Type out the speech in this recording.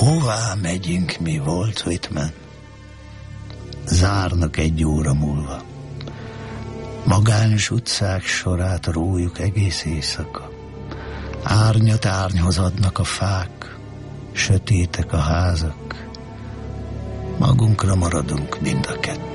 Hová megyünk mi, Walt Whitman? Zárnak 1 óra múlva. Magányos utcák sorát rójuk egész éjszaka. Árnyat árnyhoz adnak a fák, sötétek a házak. Magunkra maradunk mind a ketten.